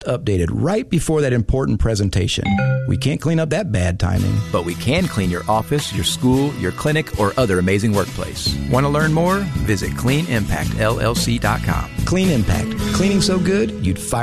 updated right before that important presentation. We can't clean up that bad timing. But we can clean your office, your school, your clinic, or other amazing workplace. Want to learn more? Visit cleanimpactllc.com. Clean Impact. Cleaning so good, you'd fire